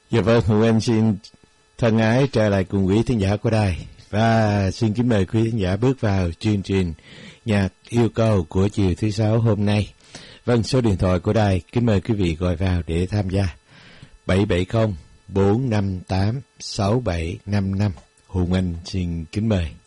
Dạ vâng, Hùng Anh xin thân ái trở lại cùng quý thính giả của đài và xin kính mời quý thính giả bước vào chương trình nhạc yêu cầu của chiều thứ Sáu hôm nay. Vâng, số điện thoại của đài kính mời quý vị gọi vào để tham gia 770 458 6755. Hùng Anh xin kính mời.